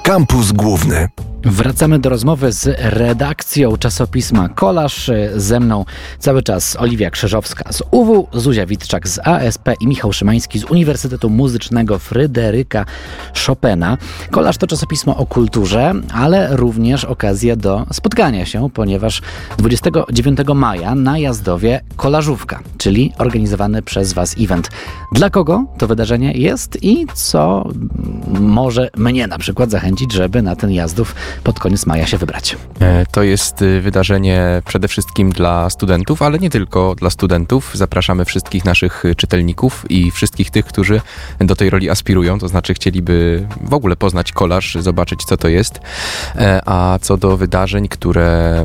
Kampus Główny. Wracamy do rozmowy z redakcją czasopisma Kolaż. Ze mną cały czas Oliwia Krzyżowska z UW, Zuzia Witczak z ASP i Michał Szymański z Uniwersytetu Muzycznego Fryderyka Chopina. Kolaż to czasopismo o kulturze, ale również okazja do spotkania się, ponieważ 29 maja na Jazdowie Kolażówka, czyli organizowany przez Was event. Dla kogo to wydarzenie jest i co może mnie na przykład zachęcić, żeby na ten Jazdów pod koniec maja się wybrać? To jest wydarzenie przede wszystkim dla studentów, ale nie tylko dla studentów. Zapraszamy wszystkich naszych czytelników i wszystkich tych, którzy do tej roli aspirują, to znaczy chcieliby w ogóle poznać kolaż, zobaczyć co to jest. A co do wydarzeń, które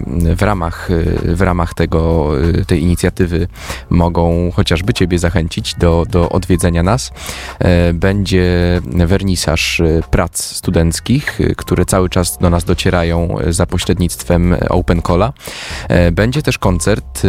w ramach tej inicjatywy mogą chociażby Ciebie zachęcić do odwiedzenia nas, będzie wernisaż prac studenckich, które cały czas do nas docierają za pośrednictwem Open Cola. Będzie też koncert,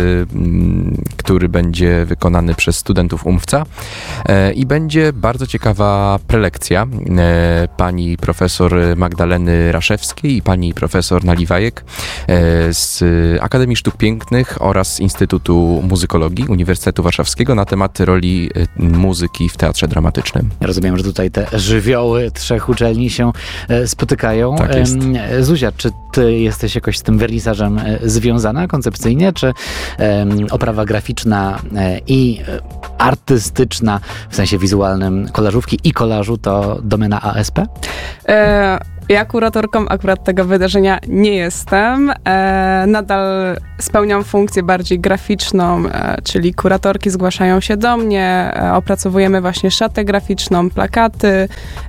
który będzie wykonany przez studentów UMFCA i będzie bardzo ciekawa prelekcja pani profesor Magdaleny Raszewskiej i pani profesor Naliwajek z Akademii Sztuk Pięknych oraz Instytutu Muzykologii Uniwersytetu Warszawskiego na temat roli muzyki w teatrze dramatycznym. Rozumiem, że tutaj te żywioły trzech uczelni się spotykają. Tak jest. Zuzia, czy ty jesteś jakoś z tym wernisażem związana koncepcyjnie, czy oprawa graficzna i artystyczna w sensie wizualnym kolażówki i kolażu to domena ASP? Ja kuratorką akurat tego wydarzenia nie jestem. Nadal spełniam funkcję bardziej graficzną, czyli kuratorki zgłaszają się do mnie, opracowujemy właśnie szatę graficzną, plakaty,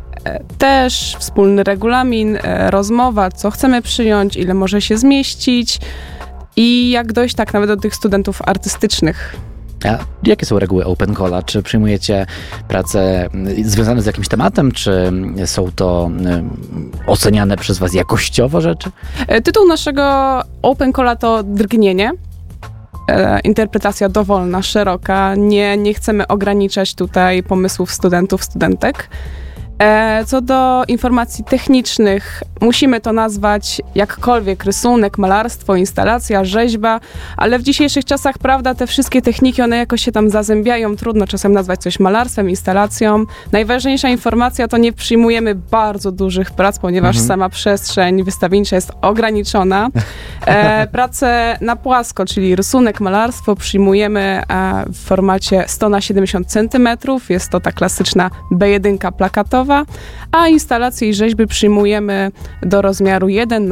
też wspólny regulamin, rozmowa, co chcemy przyjąć, ile może się zmieścić i jak dojść tak nawet do tych studentów artystycznych. A jakie są reguły Open Cola? Czy przyjmujecie prace związane z jakimś tematem, czy są to oceniane przez Was jakościowo rzeczy? Tytuł naszego Open Cola to Drgnienie. Interpretacja dowolna, szeroka. Nie chcemy ograniczać tutaj pomysłów studentów, studentek. Co do informacji technicznych, musimy to nazwać jakkolwiek rysunek, malarstwo, instalacja, rzeźba, ale w dzisiejszych czasach, prawda, te wszystkie techniki, one jakoś się tam zazębiają, trudno czasem nazwać coś malarstwem, instalacją. Najważniejsza informacja to nie przyjmujemy bardzo dużych prac, ponieważ sama przestrzeń wystawiennicza jest ograniczona. Prace na płasko, czyli rysunek, malarstwo przyjmujemy w formacie 100x70 cm, jest to ta klasyczna B1 plakatowa, a instalacje i rzeźby przyjmujemy do rozmiaru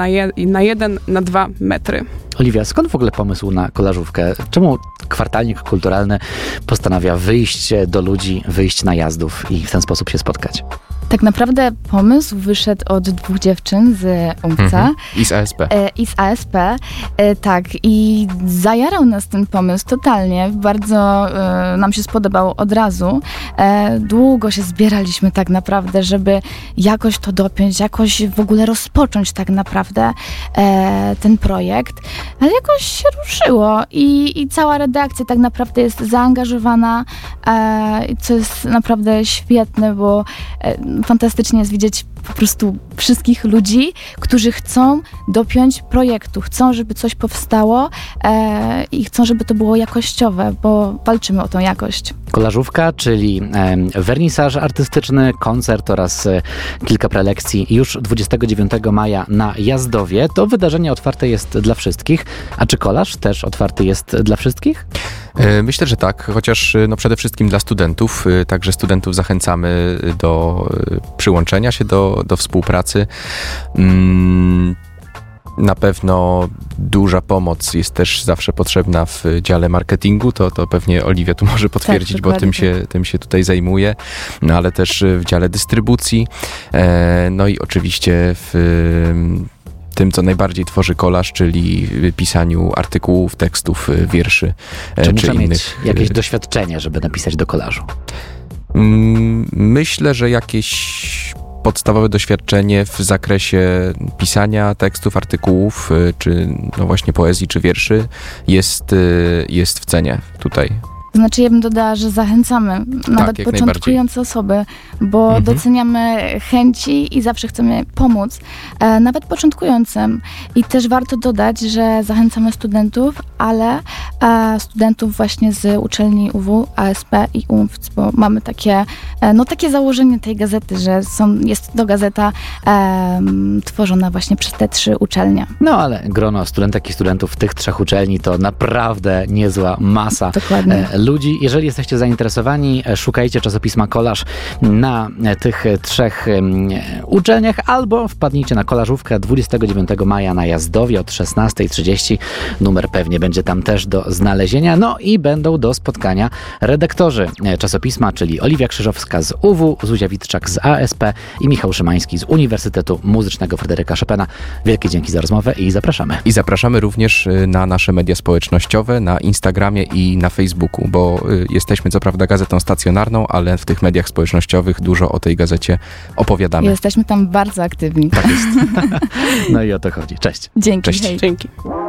1x1x2 metry. Oliwia, skąd w ogóle pomysł na kolażówkę? Czemu kwartalnik kulturalny postanawia wyjść do ludzi, wyjść na Jazdów i w ten sposób się spotkać? Tak naprawdę pomysł wyszedł od dwóch dziewczyn z UMFCA. I z ASP. I z ASP, tak. I zajarał nas ten pomysł totalnie. Bardzo nam się spodobał od razu. Długo się zbieraliśmy tak naprawdę, żeby jakoś to dopiąć, jakoś w ogóle rozpocząć tak naprawdę ten projekt. Ale jakoś się ruszyło i cała redakcja tak naprawdę jest zaangażowana, co jest naprawdę świetne, bo fantastycznie jest widzieć po prostu wszystkich ludzi, którzy chcą dopiąć projektu, chcą, żeby coś powstało i chcą, żeby to było jakościowe, bo walczymy o tą jakość. Kolażówka, czyli wernisaż artystyczny, koncert oraz kilka prelekcji już 29 maja na Jazdowie. To wydarzenie otwarte jest dla wszystkich. A czy kolaż też otwarty jest dla wszystkich? Myślę, że tak, chociaż przede wszystkim dla studentów. Także studentów zachęcamy do przyłączenia się do współpracy. Na pewno duża pomoc jest też zawsze potrzebna w dziale marketingu, to pewnie Oliwia tu może potwierdzić, tak, bo tym się tutaj zajmuje, no ale też w dziale dystrybucji, no i oczywiście w tym, co najbardziej tworzy kolaż, czyli pisaniu artykułów, tekstów, wierszy czy muszę innych. mieć jakieś doświadczenie, żeby napisać do kolażu? Myślę, że jakieś podstawowe doświadczenie w zakresie pisania tekstów, artykułów, czy no właśnie poezji, czy wierszy jest w cenie tutaj. To znaczy, ja bym dodała, że zachęcamy nawet jak początkujące osoby, bo doceniamy chęci i zawsze chcemy pomóc, nawet początkującym. I też warto dodać, że zachęcamy studentów, ale studentów właśnie z uczelni UW, ASP i UMFC, bo mamy takie założenie tej gazety, że jest to gazeta tworzona właśnie przez te 3 uczelnie. No ale grono studentek i studentów tych 3 uczelni to naprawdę niezła masa ludzi. Jeżeli jesteście zainteresowani, szukajcie czasopisma Kolaż na tych 3 uczelniach albo wpadnijcie na kolażówkę 29 maja na Jazdowie od 16:30. Numer pewnie będzie tam też do znalezienia. No i będą do spotkania redaktorzy czasopisma, czyli Oliwia Krzyżowska z UW, Zuzia Witczak z ASP i Michał Szymański z Uniwersytetu Muzycznego Fryderyka Chopina. Wielkie dzięki za rozmowę i zapraszamy. I zapraszamy również na nasze media społecznościowe, na Instagramie i na Facebooku, bo jesteśmy co prawda gazetą stacjonarną, ale w tych mediach społecznościowych dużo o tej gazecie opowiadamy. Jesteśmy tam bardzo aktywni. Tak jest. No i o to chodzi. Cześć. Dzięki. Cześć. Hej. Dzięki.